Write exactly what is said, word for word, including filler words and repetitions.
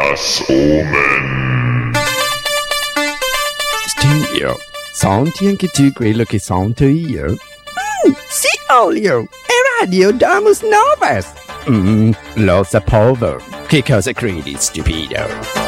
Das Omen. Stigno, senti anche tu quello che sento io? Mm, sì, Olio, è Radio Domus Novas. Mm, lo sapevo. Che cosa credi, stupido?